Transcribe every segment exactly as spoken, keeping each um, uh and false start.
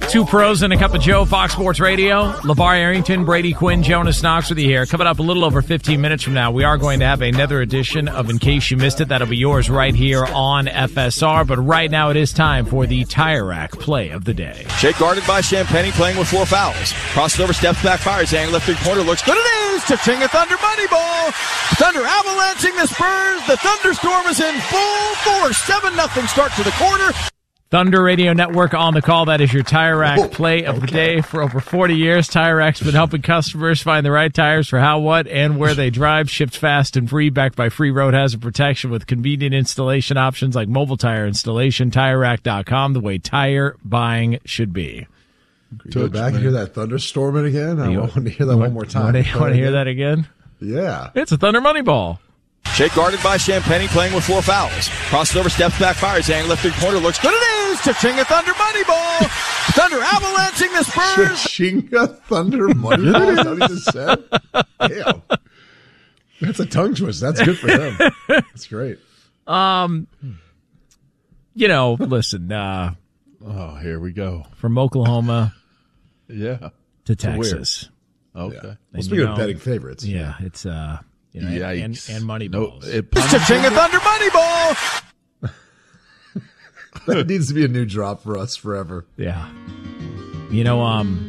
Two pros and a cup of Joe, Fox Sports Radio. LeVar Arrington, Brady Quinn, Jonas Knox with you here. Coming up a little over fifteen minutes from now, we are going to have another edition of In Case You Missed It. That'll be yours right here on F S R. But right now it is time for the Tire Rack play of the day. Shake guarded by Champagne, playing with four fouls. Crosses over, steps back, fires, angle left three-pointer, looks good. It is to a Thunder money ball. Thunder avalanching the Spurs. The thunderstorm is in full force. seven nothing start to the quarter. Thunder Radio Network on the call. That is your Tire Rack oh, play of okay. the day. For over forty years, Tire Rack's been helping customers find the right tires for how, what, and where they drive. Shipped fast and free, backed by free road hazard protection with convenient installation options like mobile tire installation. Tire Rack dot com, the way tire buying should be. Go back and hear that thunderstorming again? I you, want to hear that want, one more time. Want to, want to hear that again? Yeah. It's a Thunder money ball. Shake guarded by Champagne, playing with four fouls. Crosses over, steps back, fires, angle left three-pointer, looks good. It is to a Thunder money ball. Thunder avalanching the Spurs. Chinga Thunder money ball. Is that what he just said? Damn. That's a tongue twist. That's good for him. That's great. Um, you know, listen. Uh, oh, here we go. From Oklahoma, yeah, to Texas. To okay. Yeah. Well, speaking of betting favorites, yeah, it's uh. You know, and, and money balls. No, it it's a Chinga Thunder money ball. That needs to be a new drop for us forever. Yeah. You know, um,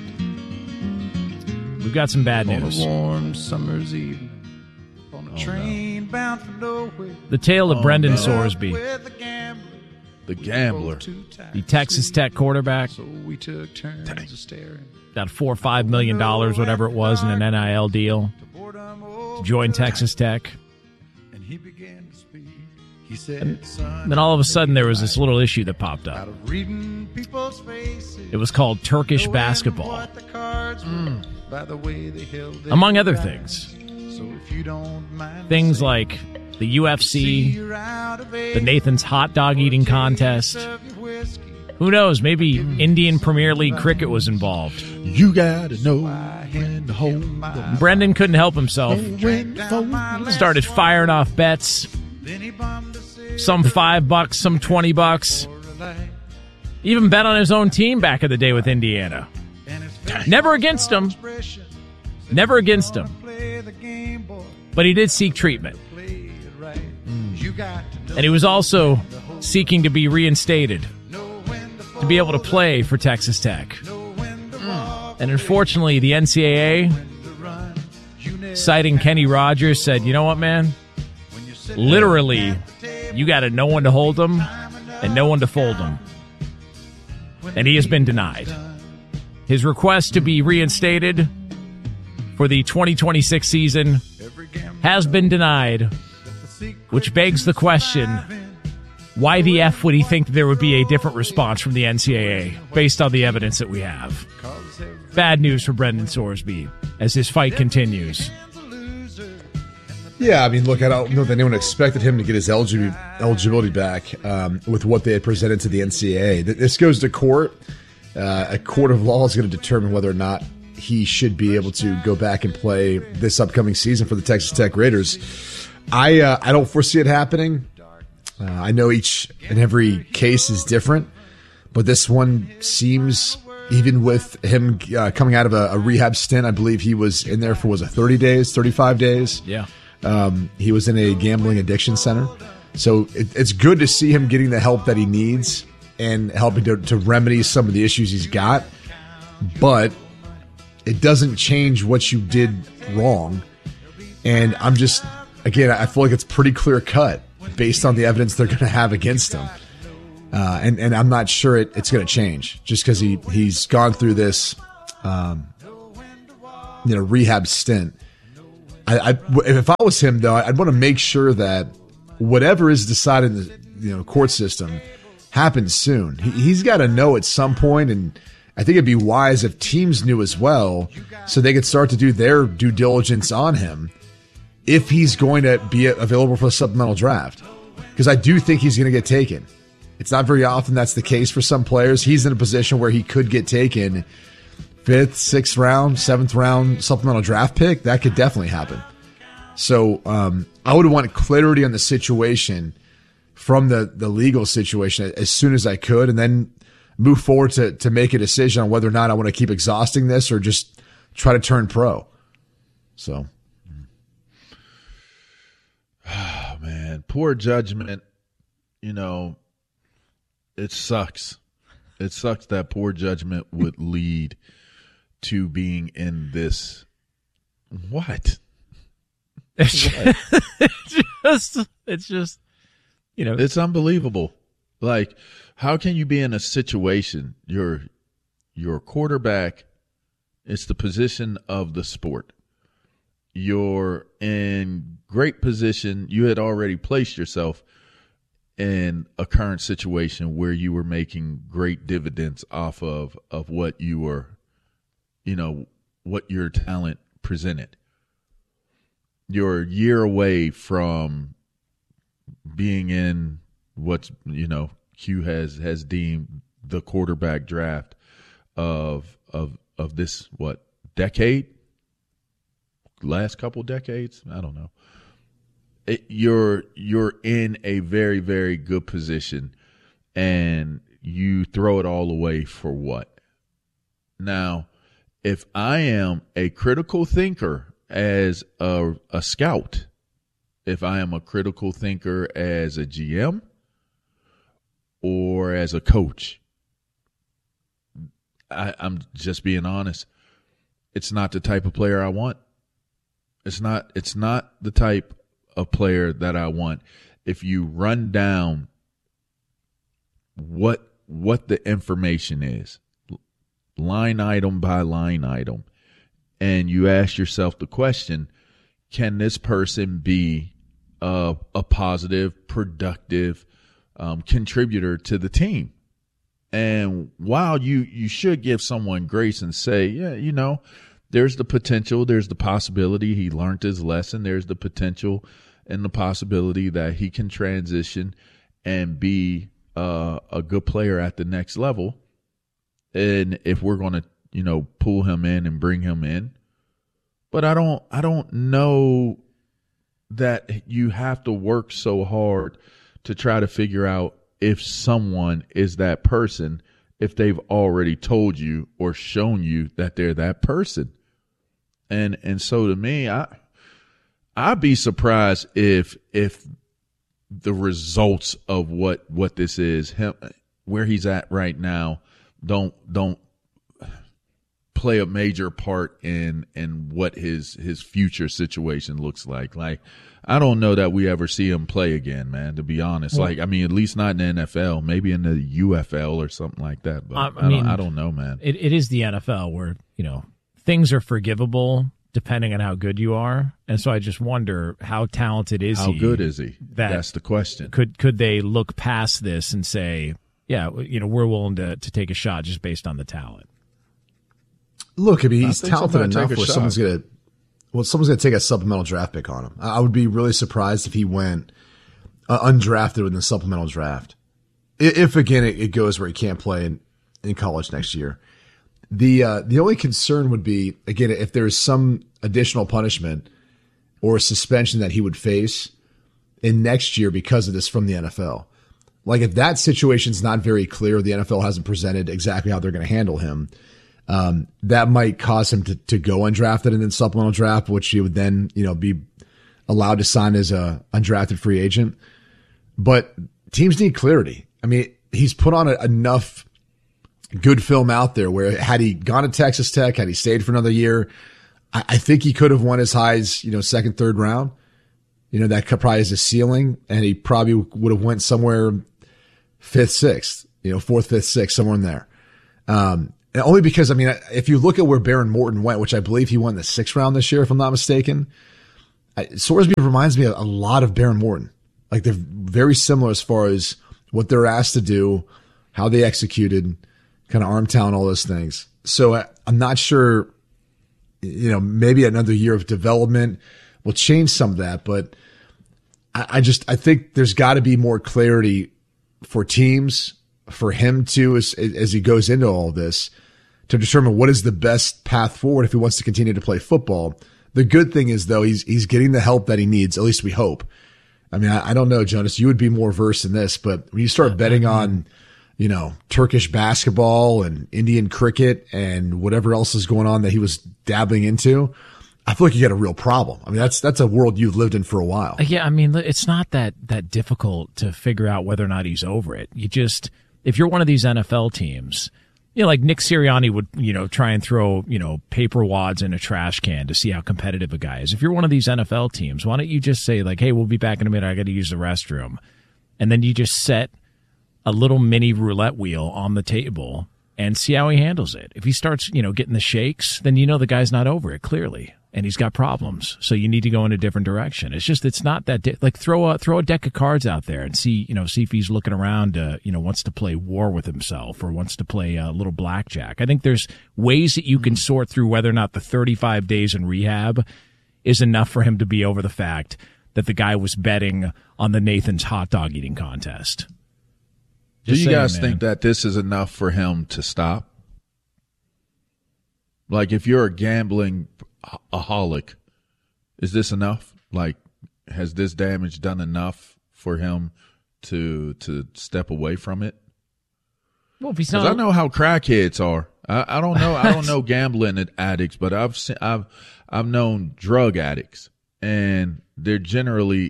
we've got some bad on news. A warm summer's evening, on a oh, train no. bound for nowhere. The tale of oh, Brendan no. Sorsby, the gambler, the Texas Tech quarterback. So we took turns of staring. Got four or five million dollars, whatever it was, in an N I L deal. To join Texas Tech. And he began to speak. He said, and then all of a sudden there was this little issue that popped up. It was called Turkish basketball. Mm. Among other things. Things like the U F C, the Nathan's hot dog eating contest. Who knows? Maybe Indian Premier League cricket was involved. You gotta know when to hold them. Brendan couldn't help himself. Started firing off bets. Some five bucks, some twenty bucks. Even bet on his own team back in the day with Indiana. Never against him. Never against him. But he did seek treatment. Mm. And he was also seeking to be reinstated, to be able to play for Texas Tech. Mm. And unfortunately, the N C double A, citing Kenny Rogers, said, you know what, man? Literally, you got to know when to hold them and know when to fold them. And he has been denied. His request to be reinstated for the twenty twenty-six season has been denied, which begs the question, why the F would he think there would be a different response from the N C double A based on the evidence that we have? Bad news for Brendan Sorsby as his fight continues. Yeah, I mean, look, I don't know that anyone expected him to get his eligibility back um, with what they had presented to the N C double A. This goes to court. Uh, a court of law is going to determine whether or not he should be able to go back and play this upcoming season for the Texas Tech Raiders. I uh, I don't foresee it happening. Uh, I know each and every case is different, but this one seems, even with him uh, coming out of a, a rehab stint, I believe he was in there for, was it thirty days, thirty-five days? Yeah. Um, he was in a gambling addiction center. So it, it's good to see him getting the help that he needs and helping to, to remedy some of the issues he's got. But it doesn't change what you did wrong. And I'm just, again, I feel like it's pretty clear cut based on the evidence they're going to have against him. Uh, and, and I'm not sure it, it's going to change just because he, he's gone through this um, you know, rehab stint. I, I, if I was him, though, I'd want to make sure that whatever is decided in the you know, court system happens soon. He, he's got to know at some point, and I think it'd be wise if teams knew as well so they could start to do their due diligence on him if he's going to be available for the supplemental draft. Because I do think he's going to get taken. It's not very often that's the case for some players. He's in a position where he could get taken fifth, sixth round, seventh round supplemental draft pick. That could definitely happen. So um, I would want clarity on the situation from the, the legal situation as soon as I could. And then move forward to to make a decision on whether or not I want to keep exhausting this or just try to turn pro. So, oh, man, poor judgment. You know, it sucks. It sucks that poor judgment would lead to being in this. What? It's just, it's just, you know, it's unbelievable. Like, how can you be in a situation, you're, you're a quarterback, it's the position of the sport. You're in great position. You had already placed yourself in a current situation where you were making great dividends off of, of what you were, you know, what your talent presented. You're a year away from being in what's, you know, Q has, has deemed the quarterback draft of, of, of this, what, decade? Last couple decades? I don't know. It, you're, you're in a very, very good position and you throw it all away for what? Now, if I am a critical thinker as a, a scout, if I am a critical thinker as a G M or as a coach, I, I'm just being honest. It's not the type of player I want. It's not, it's not the type of player that I want. If you run down what, what the information is, line item by line item, and you ask yourself the question, can this person be a, a positive, productive um, contributor to the team? And while you, you should give someone grace and say, yeah, you know, there's the potential, there's the possibility he learned his lesson, there's the potential and the possibility that he can transition and be uh, a good player at the next level. And if we're going to, you know, pull him in and bring him in. But I don't, I don't know that you have to work so hard to try to figure out if someone is that person, if they've already told you or shown you that they're that person. And, and so to me, I, I'd be surprised if, if the results of what, what this is, him, where he's at right now, don't, don't play a major part in, in what his, his future situation looks like. Like, I don't know that we ever see him play again, man, to be honest. Well, like, I mean, at least not in the N F L, maybe in the U F L or something like that. But I, I, mean, don't, I don't know, man. It, it is the N F L where, you know, things are forgivable depending on how good you are. And so I just wonder, how talented is how he? How good is he? That That's the question. Could could they look past this and say, yeah, you know, we're willing to, to take a shot just based on the talent? Look, I mean, he's talented enough where someone's going to, well, someone's going to take a supplemental draft pick on him. I would be really surprised if he went uh, undrafted in the supplemental draft. If, again, it, it goes where he can't play in, in college next year. The uh, the only concern would be, again, if there's some additional punishment or suspension that he would face in next year because of this from the N F L. Like, if that situation's not very clear, the N F L hasn't presented exactly how they're going to handle him, um, that might cause him to, to go undrafted and then supplemental draft, which he would then, you know, be allowed to sign as a undrafted free agent. But teams need clarity. I mean, he's put on a, enough good film out there where had he gone to Texas Tech, had he stayed for another year, I, I think he could have won as high as, you know, second, third round. You know, that probably is a ceiling, and he probably would have went somewhere fifth, sixth, you know, fourth, fifth, sixth, somewhere in there. Um, and only because, I mean, if you look at where Baron Morton went, which I believe he won the sixth round this year, if I'm not mistaken, I, Sorsby reminds me a, a lot of Baron Morton. Like, they're very similar as far as what they're asked to do, how they executed, kind of arm talent, all those things. So I, I'm not sure, you know, maybe another year of development will change some of that, but I, I just, I think there's got to be more clarity for teams, for him too, as, as he goes into all this, to determine what is the best path forward if he wants to continue to play football. The good thing is, though, he's he's getting the help that he needs, at least we hope. I mean, I, I don't know, Jonas, you would be more versed in this, but when you start betting on you know, Turkish basketball and Indian cricket and whatever else is going on that he was dabbling into, I feel like you got a real problem. I mean, that's that's a world you've lived in for a while. Yeah, I mean, it's not that that difficult to figure out whether or not he's over it. You just, if you're one of these N F L teams, you know, like Nick Sirianni would, you know, try and throw, you know, paper wads in a trash can to see how competitive a guy is. If you're one of these N F L teams, why don't you just say, like, hey, we'll be back in a minute, I got to use the restroom. And then you just set a little mini roulette wheel on the table and see how he handles it. If he starts, you know, getting the shakes, then you know the guy's not over it, clearly. And he's got problems, so you need to go in a different direction. It's just, it's not that di- like throw a throw a deck of cards out there and see, you know, see if he's looking around, uh, you know, wants to play war with himself or wants to play a little blackjack. I think there's ways that you can sort through whether or not the thirty-five days in rehab is enough for him to be over the fact that the guy was betting on the Nathan's hot dog eating contest. Just Do you saying, guys man. think that this is enough for him to stop? Like, if you're a gambling aholic, is this enough? Like, has this damage done enough for him to to step away from it? Well, if he's 'Cause not, I know how crackheads are. I, I don't know. I don't know gambling addicts, but I've seen, I've I've known drug addicts, and they're generally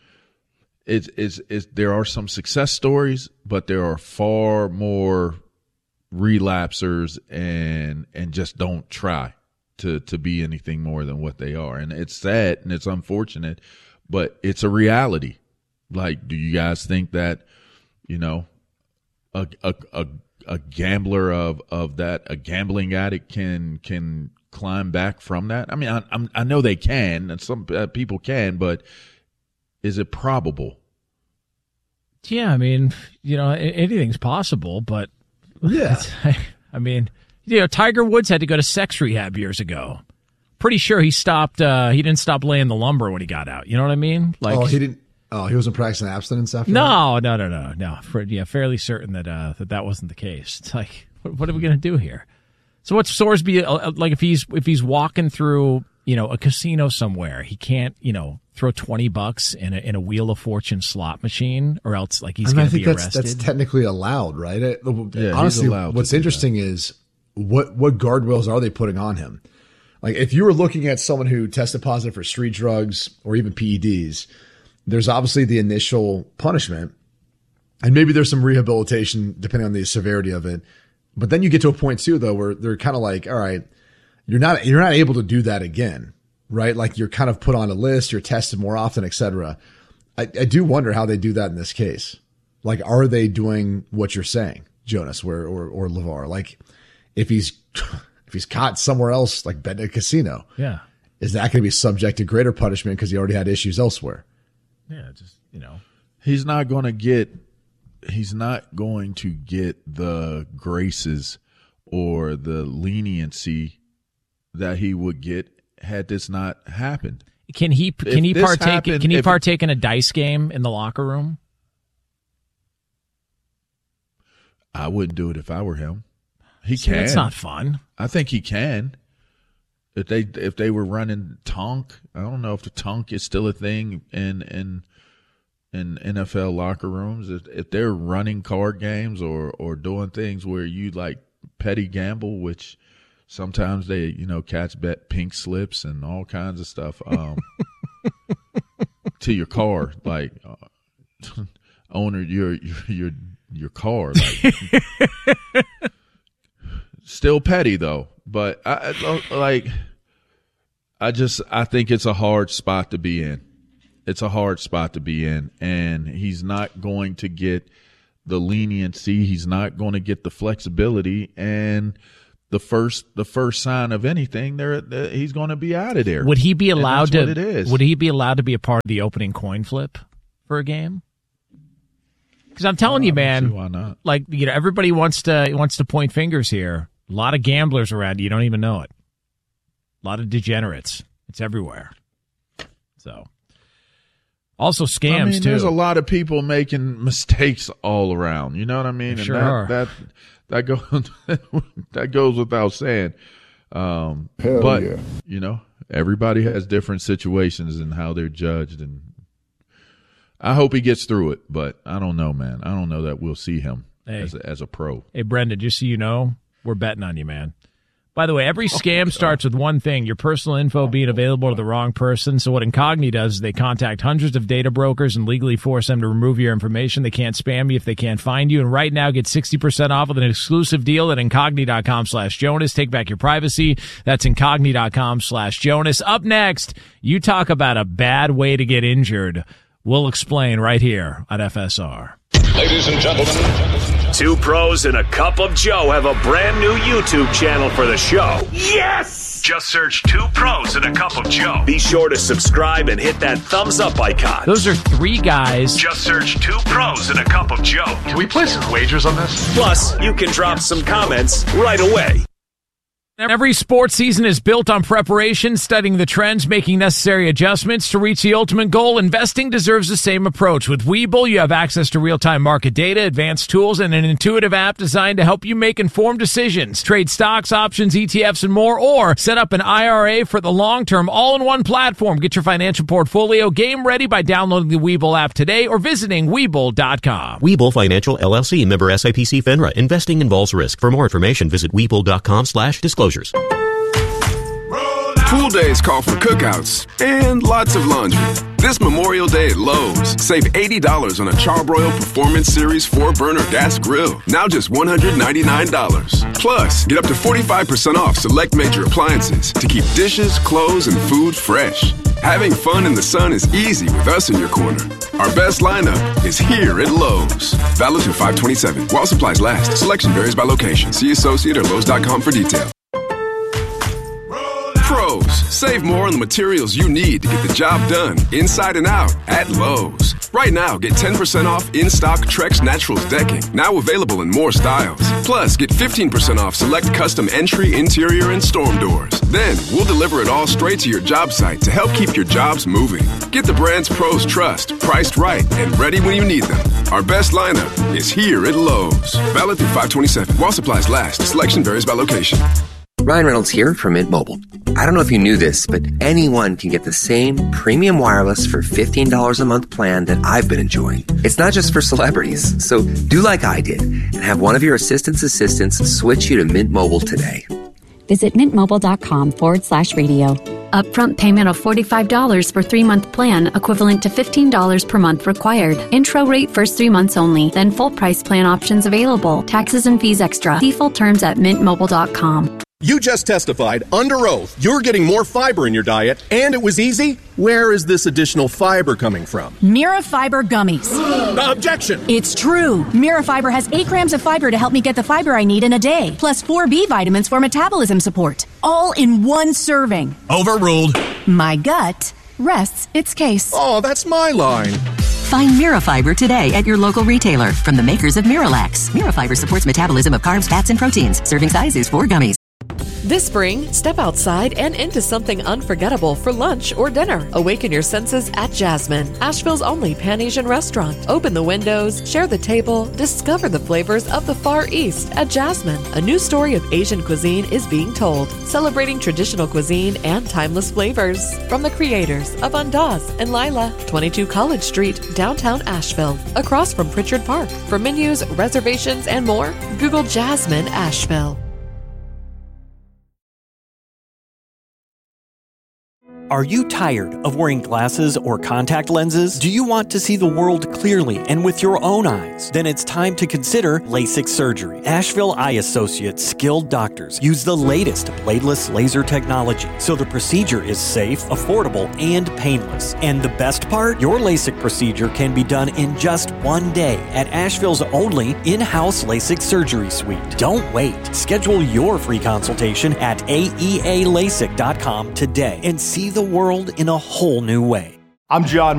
it's it's it's there are some success stories, but there are far more relapsers and and just don't try to to be anything more than what they are. And it's sad and it's unfortunate, but it's a reality. Like, do you guys think that, you know, a a a, a gambler of of that, a gambling addict can can climb back from that? I mean, I I'm, I know they can, and some uh, people can, but is it probable? yeah, I mean, you know, anything's possible, but Yeah. I mean, you know, Tiger Woods had to go to sex rehab years ago. Pretty sure he stopped. Uh, he didn't stop laying the lumber when he got out. You know what I mean? Like, oh, he didn't. Oh, he wasn't practicing abstinence after that? no, no, no, no, no. For, yeah, fairly certain that uh, that that wasn't the case. It's like, what, what are we gonna do here? So what's Sorsby uh, like? If he's if he's walking through, you know, a casino somewhere, he can't, you know, throw twenty bucks in a in a Wheel of Fortune slot machine, or else like he's I mean, gonna I think be that's, arrested. that's technically allowed, right? It- Yeah, he's honestly, allowed to what's do interesting is what what guardrails are they putting on him? Like, if you were looking at someone who tested positive for street drugs or even P E Ds, there's obviously the initial punishment, and maybe there's some rehabilitation depending on the severity of it. But then you get to a point too, though, where they're kind of like, all right, you're not you're not able to do that again, right? Like, you're kind of put on a list, you're tested more often, et cetera. I, I do wonder how they do that in this case. Like, are they doing what you're saying, Jonas, where or or LeVar? Like, if he's if he's caught somewhere else, like betting at a casino, yeah, is that going to be subject to greater punishment because he already had issues elsewhere? yeah, just you know. He's not going to get he's not going to get the graces or the leniency that he would get had this not happened. Can he can If he this partake happened- can he if- partake in a dice game in the locker room? I wouldn't do it if I were him. He See, can. that's not fun. I think he can. If they if they were running Tonk, I don't know if the Tonk is still a thing in in in N F L locker rooms. If, if they're running card games or or doing things where you like petty gamble, which sometimes they you know cats bet pink slips and all kinds of stuff um, to your car, like uh, owner your your your your car. Like, still petty though, but I, I like. I just I think it's a hard spot to be in. It's a hard spot to be in, and he's not going to get the leniency. He's not going to get the flexibility, and the first the first sign of anything, there he's going to be out of there. Would he be And allowed that's to? what it is. Would he be allowed to be a part of the opening coin flip for a game? Because I'm telling I you, don't see man, why not? like you know, everybody wants to wants to point fingers here. A lot of gamblers around. You don't even know it. A lot of degenerates. It's everywhere. So, also scams I mean, too. there's a lot of people making mistakes all around. You know what I mean? Sure and that, are. that that goes that goes without saying. Um, Hell but yeah. you know, everybody has different situations and how they're judged, and I hope he gets through it. But I don't know, man. I don't know that we'll see him Hey. as a, as a pro. Hey, Brendan, just so you know, we're betting on you, man. By the way, every scam starts with one thing, your personal info being available to the wrong person. So what Incogni does is they contact hundreds of data brokers and legally force them to remove your information. They can't spam you if they can't find you. And right now, get sixty percent off with an exclusive deal at Incogni.com slash Jonas. Take back your privacy. That's Incogni.com slash Jonas. Up next, you talk about a bad way to get injured. We'll explain right here on F S R. Ladies and gentlemen, two pros and a cup of Joe have a brand new YouTube channel for the show. Yes! Just search Two Pros and a Cup of Joe. Be sure to subscribe and hit that thumbs up icon. Those are three guys. Just search Two Pros and a Cup of Joe. Can we place some wagers on this? Plus, you can drop some comments right away. Every sports season is built on preparation, studying the trends, making necessary adjustments to reach the ultimate goal. Investing deserves the same approach. With Webull, you have access to real-time market data, advanced tools, and an intuitive app designed to help you make informed decisions. Trade stocks, options, E T Fs, and more, or set up an I R A for the long term, all in one platform. Get your financial portfolio game ready by downloading the Webull app today or visiting Webull dot com. Webull Financial, L L C, member S I P C FINRA. Investing involves risk. For more information, visit Webull dot com slash disclosures. Pool days call for cookouts and lots of laundry. This Memorial Day at Lowe's, save eighty dollars on a Charbroil Performance Series four burner gas grill. Now just one hundred ninety-nine dollars. Plus, get up to forty-five percent off select major appliances to keep dishes, clothes, and food fresh. Having fun in the sun is easy with us in your corner. Our best lineup is here at Lowe's. Valid through five twenty-seven. While supplies last. Selection varies by location. See associate or Lowe's dot com for details. Pros, save more on the materials you need to get the job done inside and out at Lowe's. Right now, get ten percent off in-stock Trex Naturals decking, now available in more styles. Plus, get fifteen percent off select custom entry, interior, and storm doors. Then, we'll deliver it all straight to your job site to help keep your jobs moving. Get the brands pros trust, priced right, and ready when you need them. Our best lineup is here at Lowe's. Valid through five twenty-seven. While supplies last. Selection varies by location. Ryan Reynolds here from Mint Mobile. I don't know if you knew this, but anyone can get the same premium wireless for fifteen dollars a month plan that I've been enjoying. It's not just for celebrities. So do like I did and have one of your assistant's assistants switch you to Mint Mobile today. Visit mintmobile.com forward slash radio. Upfront payment of forty-five dollars for three-month plan, equivalent to fifteen dollars per month required. Intro rate first three months only, then full price plan options available. Taxes and fees extra. See full terms at mint mobile dot com. You just testified under oath you're getting more fiber in your diet, and it was easy? Where is this additional fiber coming from? Mirafiber gummies. Objection! It's true. Mirafiber has eight grams of fiber to help me get the fiber I need in a day, plus four B vitamins for metabolism support. All in one serving. Overruled. My gut rests its case. Oh, that's my line. Find Mirafiber today at your local retailer from the makers of Miralax. Mirafiber supports metabolism of carbs, fats, and proteins. Serving size is four gummies. This spring, step outside and into something unforgettable for lunch or dinner. Awaken your senses at Jasmine, Asheville's only Pan-Asian restaurant. Open the windows, share the table, discover the flavors of the Far East at Jasmine. A new story of Asian cuisine is being told, celebrating traditional cuisine and timeless flavors. From the creators of Andaz and Lila, twenty-two College Street, downtown Asheville, across from Pritchard Park. For menus, reservations, and more, Google Jasmine Asheville. Are you tired of wearing glasses or contact lenses? Do you want to see the world clearly and with your own eyes? Then it's time to consider LASIK surgery. Asheville Eye Associates skilled doctors use the latest bladeless laser technology, so the procedure is safe, affordable, and painless. And the best part? Your LASIK procedure can be done in just one day at Asheville's only in-house LASIK surgery suite. Don't wait. Schedule your free consultation at A E A lasik dot com today and see the world in a whole new way. I'm John